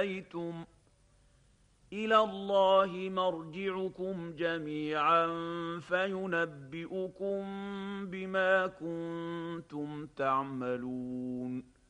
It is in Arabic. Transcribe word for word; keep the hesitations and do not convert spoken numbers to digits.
أَنتُمْ إِلَى اللَّهِ مَرْجِعُكُمْ جَمِيعًا فَيُنَبِّئُكُم بِمَا كُنتُمْ تَعْمَلُونَ